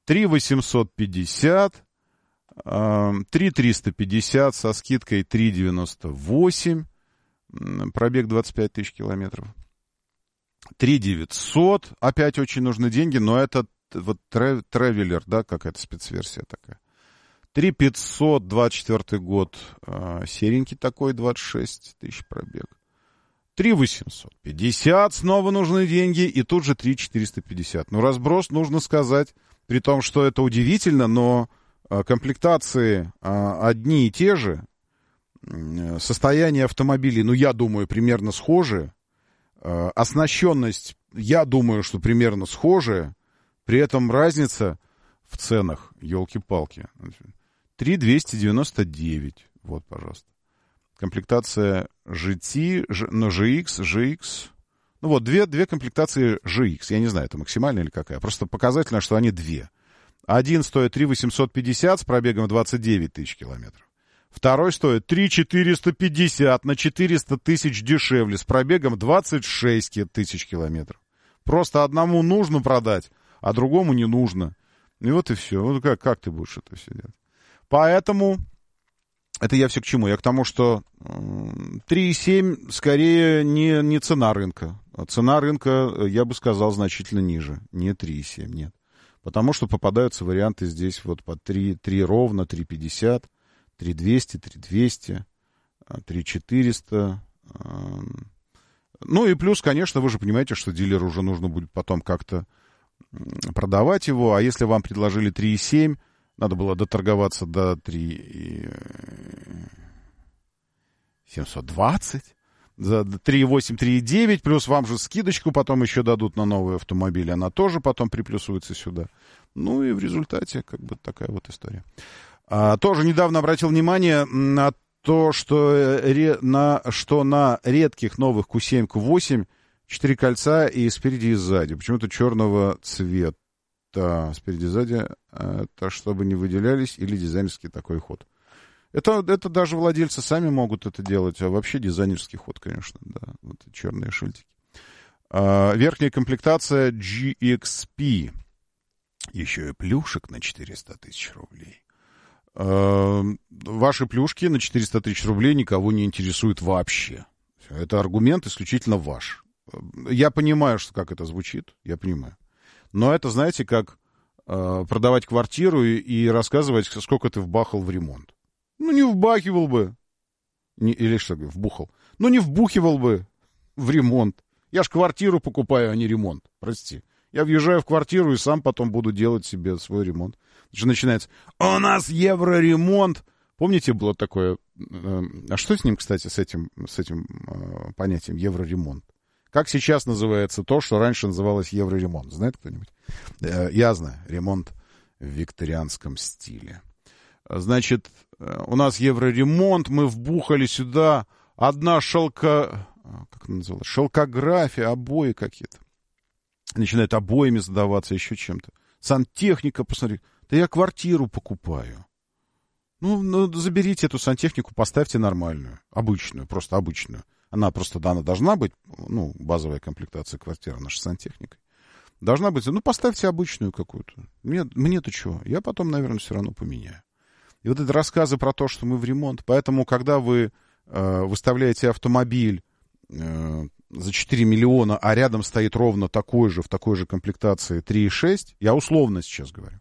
3 850, 3 350 со скидкой 3,98, пробег 25 тысяч километров. 3 900, опять очень нужны деньги, но это вот Traveler, да, какая-то спецверсия такая. 3 500, 24 год, серенький такой, 26 тысяч пробег. 3 850, снова нужны деньги, и тут же 3 450. Ну, разброс, нужно сказать, при том, что это удивительно, но комплектации одни и те же, состояние автомобилей, ну, я думаю, примерно схожие, оснащенность, я думаю, что примерно схожая, при этом разница в ценах, елки-палки, 3 299, вот, пожалуйста. Комплектация GT, GX, ну вот, две комплектации GX, я не знаю, это максимальная или какая, просто показательно, что они две. Один стоит 3 850 с пробегом 29 тысяч километров. Второй стоит 3 450 на 400 тысяч дешевле с пробегом 26 тысяч километров. Просто одному нужно продать, а другому не нужно. И вот и все. Ну, как ты будешь это все делать? Поэтому, это я все к чему? Я к тому, что 3,7 скорее не цена рынка. Цена рынка, я бы сказал, значительно ниже. Не 3,7, нет. Потому что попадаются варианты здесь вот по 3 ровно, 3,50, 3,200, 3,200, 3,400. Ну и плюс, конечно, вы же понимаете, что дилеру уже нужно будет потом как-то продавать его. А если вам предложили 3,7, надо было доторговаться до 3,720, за 3,8, 3,9, плюс вам же скидочку потом еще дадут на новый автомобиль, она тоже потом приплюсуется сюда. Ну и в результате как бы такая вот история. Тоже недавно обратил внимание на то, что на редких новых Q7, Q8 4 кольца и спереди, и сзади. Почему-то черного цвета. Спереди, и сзади, это чтобы не выделялись, или дизайнерский такой ход. Это даже владельцы сами могут это делать, а вообще дизайнерский ход, конечно, да, вот черные шильдики. Верхняя комплектация GXP. Еще и плюшек на 400 тысяч рублей. Ваши плюшки на 400 тысяч рублей никого не интересуют вообще. Это аргумент исключительно ваш. Я понимаю, что как это звучит, я понимаю. Но это, знаете, как продавать квартиру и рассказывать, сколько ты вбахал в ремонт. Ну, не вбахивал бы. Или что, вбухал. Ну, не вбухивал бы в ремонт. Я ж квартиру покупаю, а не ремонт. Прости. Я въезжаю в квартиру и сам потом буду делать себе свой ремонт. Значит, начинается: у нас евроремонт. Помните, было такое... А что с ним, кстати, с этим понятием евроремонт? Как сейчас называется то, что раньше называлось евроремонт? Знает кто-нибудь? Я знаю. Ремонт в викторианском стиле. Значит, у нас евроремонт, мы вбухали сюда одна шелкография, обои какие-то. Начинает обоями задаваться, еще чем-то. Сантехника, посмотри. Да я квартиру покупаю. Ну, заберите эту сантехнику, поставьте нормальную, обычную, просто обычную. Она просто, да, она должна быть, ну, базовая комплектация квартиры, наша сантехника. Должна быть, ну, поставьте обычную какую-то. Мне-то что? Я потом, наверное, все равно поменяю. И вот это рассказы про то, что мы в ремонт. Поэтому, когда вы выставляете автомобиль за 4 миллиона, а рядом стоит ровно такой же, в такой же комплектации 3,6, я условно сейчас говорю,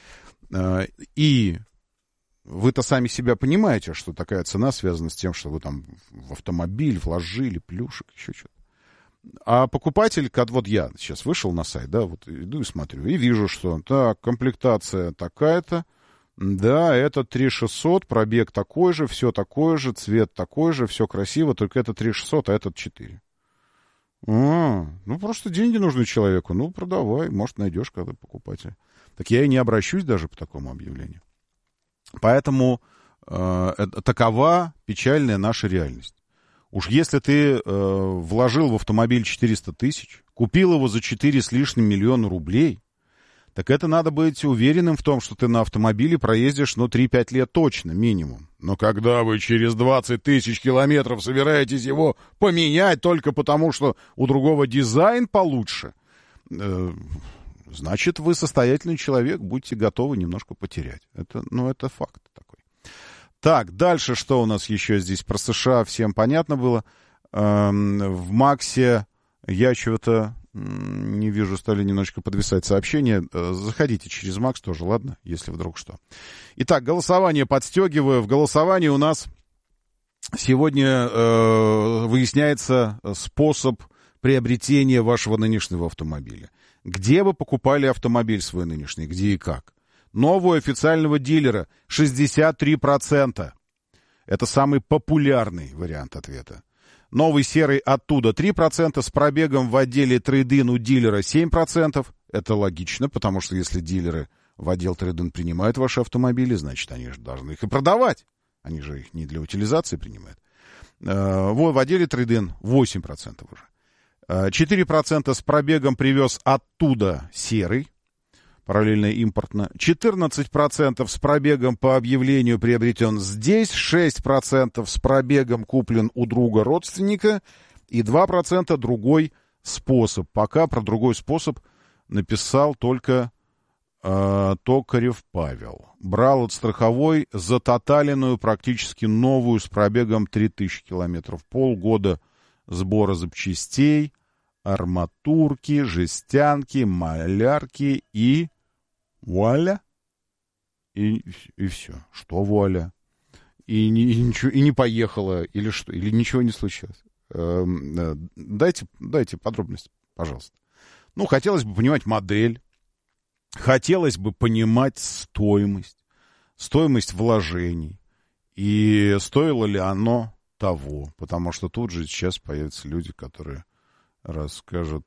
и вы-то сами себя понимаете, что такая цена связана с тем, что вы там в автомобиль вложили, плюшек, еще что-то. А покупатель, вот я сейчас вышел на сайт, да, вот иду и смотрю, и вижу, что так, комплектация такая-то, да, это 3600, пробег такой же, все такое же, цвет такой же, все красиво, только это 3600, а этот 4. Ну, просто деньги нужны человеку, ну, продавай, может, найдешь когда покупателя. Так я и не обращусь даже по такому объявлению. Поэтому такова печальная наша реальность. Уж если ты вложил в автомобиль 400 тысяч, купил его за 4 с лишним миллиона рублей, так это надо быть уверенным в том, что ты на автомобиле проездишь, 3-5 лет точно, минимум. Но когда вы через 20 тысяч километров собираетесь его поменять только потому, что у другого дизайн получше, значит, вы состоятельный человек, будьте готовы немножко потерять. Это факт такой. Так, дальше что у нас еще здесь про США? Всем понятно было. В Максе я чего-то не вижу, стали немножечко подвисать сообщения. Заходите через Макс тоже, ладно, если вдруг что. Итак, голосование подстегиваю. В голосовании у нас сегодня выясняется способ приобретения вашего нынешнего автомобиля. Где вы покупали автомобиль свой нынешний, где и как? Нового официального дилера 63%. Это самый популярный вариант ответа. Новый серый оттуда 3%, с пробегом в отделе трейд-ин у дилера 7%. Это логично, потому что если дилеры в отдел трейд-ин принимают ваши автомобили, значит, они же должны их и продавать. Они же их не для утилизации принимают. Вот в отделе трейд-ин 8% уже. 4% с пробегом привез оттуда серый, параллельно импортно. 14% с пробегом по объявлению приобретен здесь. 6% с пробегом куплен у друга родственника. И 2% другой способ. Пока про другой способ написал только Токарев Павел. Брал от страховой затоталенную, практически новую, с пробегом 3000 километров. Полгода сбора запчастей, арматурки, жестянки, малярки и вуаля. И все. Что вуаля? И не поехала, или что? Или ничего не случилось? Дайте подробности, пожалуйста. Ну, хотелось бы понимать модель. Хотелось бы понимать стоимость вложений. И стоило ли оно того, потому что тут же сейчас появятся люди, которые расскажут...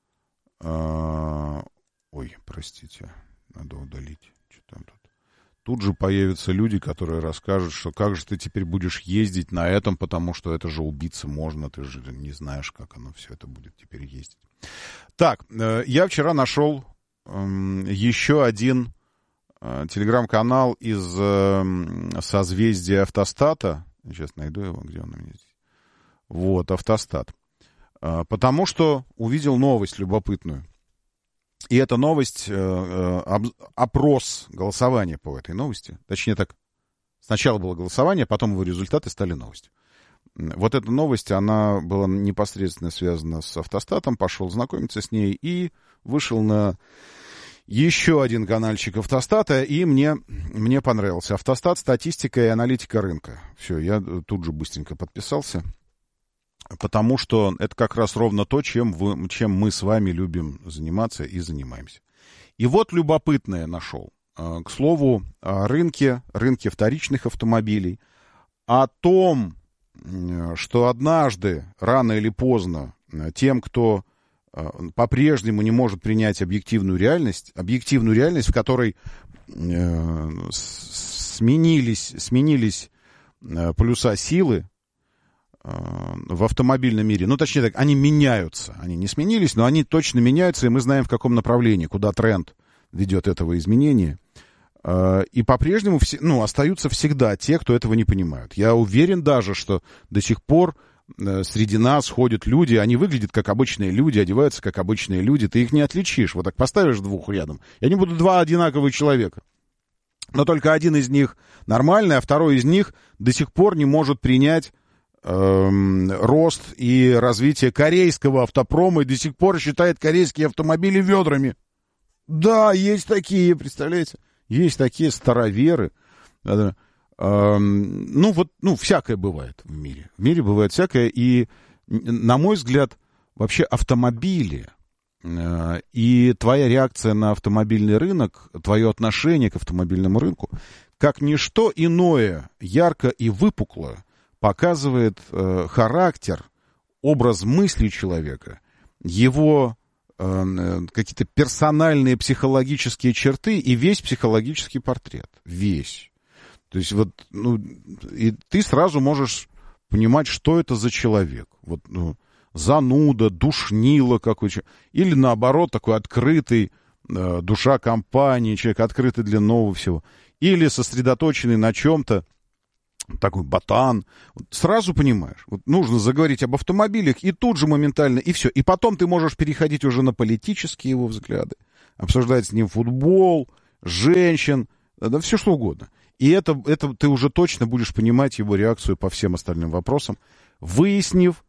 Ой, простите, надо удалить. Что там тут? Тут же появятся люди, которые расскажут, что как же ты теперь будешь ездить на этом, потому что это же убиться можно, ты же не знаешь, как оно все это будет теперь ездить. Так, я вчера нашел еще один телеграм-канал из созвездия Автостата. Сейчас найду его, где он у меня здесь. Вот, Автостат. Потому что увидел новость любопытную. И эта новость, опрос, голосование по этой новости. Точнее так, сначала было голосование, потом его результаты стали новостью. Вот эта новость, она была непосредственно связана с Автостатом. Пошел знакомиться с ней и вышел на еще один канальчик Автостата, и мне понравился. Автостат, статистика и аналитика рынка. Все, я тут же быстренько подписался, потому что это как раз ровно то, чем мы с вами любим заниматься и занимаемся. И вот любопытное нашел. К слову, о рынке вторичных автомобилей, о том, что однажды, рано или поздно, тем, кто по-прежнему не может принять объективную реальность, в которой сменились полюса силы в автомобильном мире. Ну, точнее так, они меняются. Они не сменились, но они точно меняются, и мы знаем, в каком направлении, куда тренд ведет этого изменения. И по-прежнему остаются всегда те, кто этого не понимают. Я уверен даже, что до сих пор среди нас ходят люди, они выглядят как обычные люди, одеваются как обычные люди, ты их не отличишь. Вот так поставишь двух рядом, и они будут два одинаковых человека. Но только один из них нормальный, а второй из них до сих пор не может принять рост и развитие корейского автопрома и до сих пор считает корейские автомобили ведрами. Да, есть такие, представляете? Есть такие староверы. Всякое бывает в мире. В мире бывает всякое. И, на мой взгляд, вообще автомобили и твоя реакция на автомобильный рынок, твое отношение к автомобильному рынку, как ничто иное, ярко и выпукло показывает характер, образ мысли человека, его какие-то персональные психологические черты и весь психологический портрет. Весь. То есть и ты сразу можешь понимать, что это за человек. Зануда, душнило какой-то. Или наоборот, такой открытый, душа компании, человек открытый для нового всего. Или сосредоточенный на чем-то, такой ботан. Сразу понимаешь. Нужно заговорить об автомобилях, и тут же моментально, и все. И потом ты можешь переходить уже на политические его взгляды, обсуждать с ним футбол, женщин, да все что угодно. И это ты уже точно будешь понимать его реакцию по всем остальным вопросам, выяснив,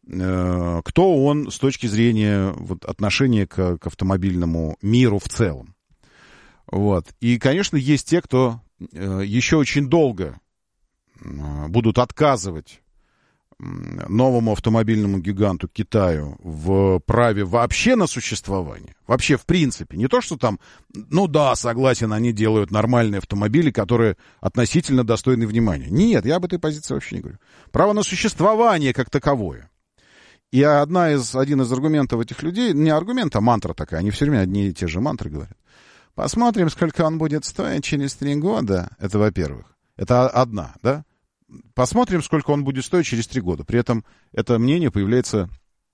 кто он с точки зрения вот, отношения к автомобильному миру в целом. Вот. И, конечно, есть те, кто еще очень долго будут отказывать новому автомобильному гиганту Китаю в праве вообще на существование. Вообще, в принципе. Не то, что там, ну да, согласен, они делают нормальные автомобили, которые относительно достойны внимания. Нет, я об этой позиции вообще не говорю. Право на существование как таковое. И один из аргументов этих людей, не аргумент, а мантра такая, они все время одни и те же мантры говорят. Посмотрим, сколько он будет стоить через 3 года. Это, во-первых. Это одна, да? Посмотрим, сколько он будет стоить через 3 года. При этом это мнение появляется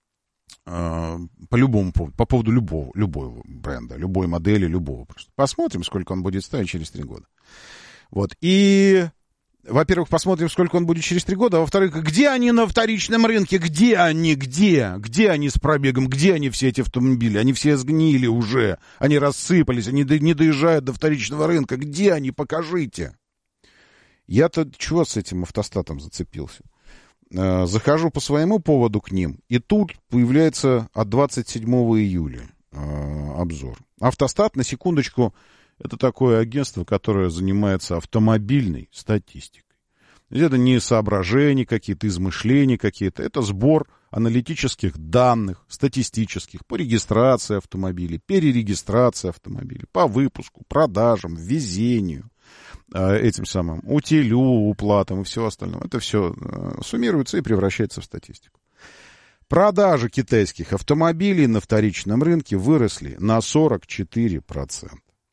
по любому поводу, по поводу любого бренда, любой модели, любого просто. Посмотрим, сколько он будет стоить через 3 года. Вот. И, во-первых, посмотрим, сколько он будет через 3 года. А во-вторых, где они на вторичном рынке? Где они? Где они с пробегом? Где они все эти автомобили? Они все сгнили уже. Они рассыпались. Они не доезжают до вторичного рынка. Где они? Покажите. Я-то чего с этим автостатом зацепился? Захожу по своему поводу к ним, и тут появляется от 27 июля обзор. Автостат, на секундочку, это такое агентство, которое занимается автомобильной статистикой. Это не соображения какие-то, измышления какие-то, это сбор аналитических данных, статистических, по регистрации автомобилей, перерегистрации автомобилей, по выпуску, продажам, ввезению, этим самым утилю, уплатам и всего остального. Это все суммируется и превращается в статистику. Продажи китайских автомобилей на вторичном рынке выросли на 44%.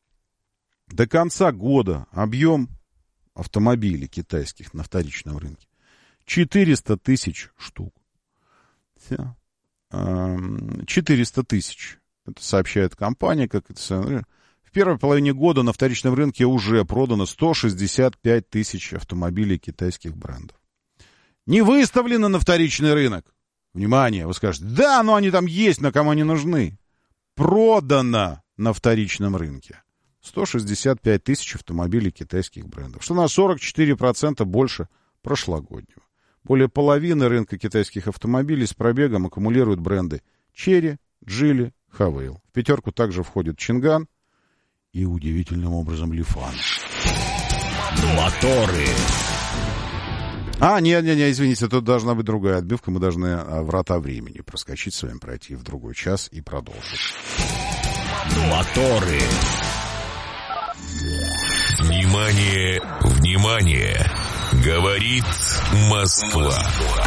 До конца года объем автомобилей китайских на вторичном рынке 400 тысяч штук. 400 тысяч. Это сообщает компания, как это... В первой половине года на вторичном рынке уже продано 165 тысяч автомобилей китайских брендов. Не выставлено на вторичный рынок. Внимание, вы скажете, да, но они там есть, но кому они нужны. Продано на вторичном рынке 165 тысяч автомобилей китайских брендов, что на 44% больше прошлогоднего. Более половины рынка китайских автомобилей с пробегом аккумулируют бренды Chery, Geely, Havail. В пятерку также входит Чинган и удивительным образом Лифан. Моторы. Не, извините, тут должна быть другая отбивка. Мы должны врата времени проскочить с вами, пройти в другой час и продолжить. Моторы. Внимание, внимание! Говорит Москва.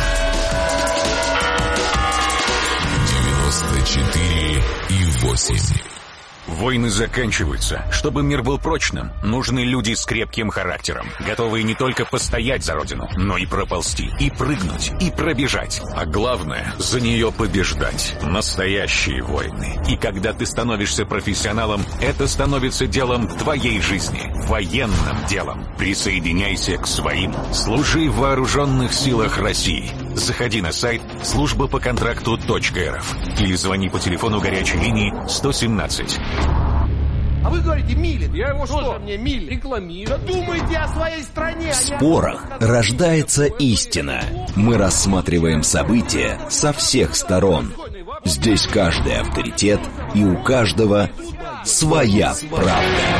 94,8. Войны заканчиваются. Чтобы мир был прочным, нужны люди с крепким характером, готовые не только постоять за родину, но и проползти, и прыгнуть, и пробежать. А главное, за нее побеждать. Настоящие войны. И когда ты становишься профессионалом, это становится делом твоей жизни. Военным делом. Присоединяйся к своим. Служи в вооруженных силах России. Заходи на сайт службапоконтракту.рф или звони по телефону горячей линии 117. А вы говорите, Милин. Я его что? Мне Милин рекламирует. Думайте о своей стране. В спорах рождается истина. Мы рассматриваем события со всех сторон. Здесь каждый авторитет, и у каждого своя правда.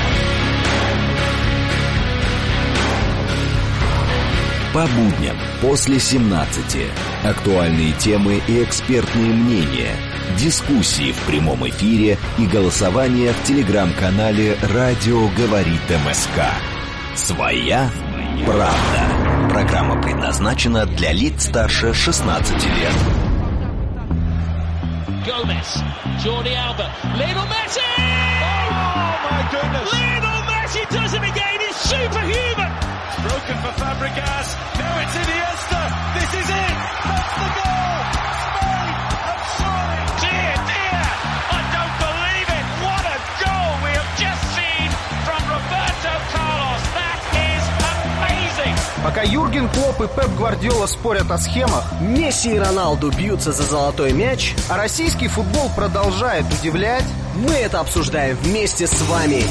По будням после 17. Актуальные темы и экспертные мнения. Дискуссии в прямом эфире и голосование в телеграм-канале «Радио говорит МСК». Своя правда. Программа предназначена для лиц старше 16 лет. Gomez, Jordi Alba, Lionel Messi! Oh my goodness! Lionel Messi does it again! It's superhuman! Broken for Fabregas. Now it's Iniesta. This is it. That's the goal. Spain have soared. Dear, dear! I don't believe it! What a goal we have just seen from Roberto Carlos. That is amazing! Пока Юрген Клопп и Пеп Гвардиола спорят о схемах, Месси и Роналду бьются за золотой мяч, а российский футбол продолжает удивлять, Мы это обсуждаем вместе с вами.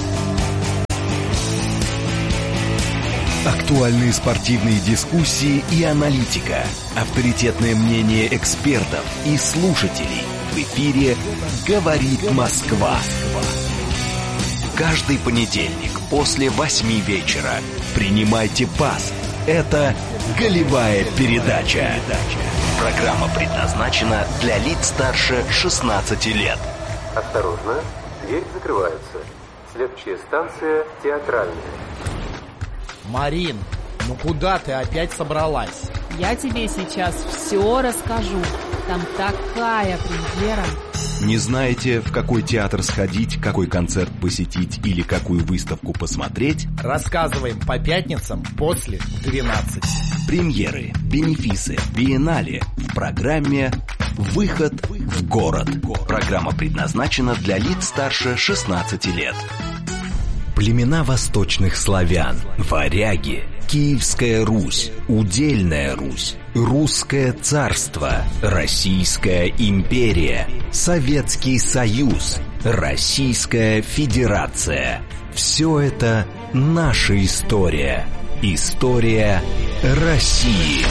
Актуальные спортивные дискуссии и аналитика. Авторитетное мнение экспертов и слушателей. В эфире «Говорит Москва». Каждый понедельник после 8 вечера принимайте пас. Это «Голевая передача». Программа предназначена для лиц старше 16 лет. Осторожно, дверь закрывается. Следующая станция театральная. Марин, ну куда ты опять собралась? Я тебе сейчас все расскажу. Там такая премьера. Не знаете, в какой театр сходить, какой концерт посетить или какую выставку посмотреть? Рассказываем по пятницам после 12. Премьеры, бенефисы, биеннале в программе «Выход в город». Программа предназначена для лиц старше 16 лет. Племена восточных славян, варяги, Киевская Русь, Удельная Русь, Русское царство, Российская империя, Советский Союз, Российская Федерация. Все это наша история. История России.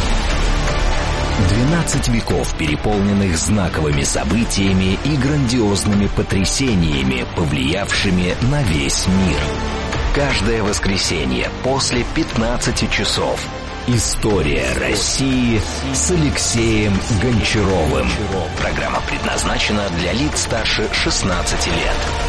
12 веков, переполненных знаковыми событиями и грандиозными потрясениями, повлиявшими на весь мир. Каждое воскресенье после 15 часов. История России с Алексеем Гончаровым. Программа предназначена для лиц старше 16 лет.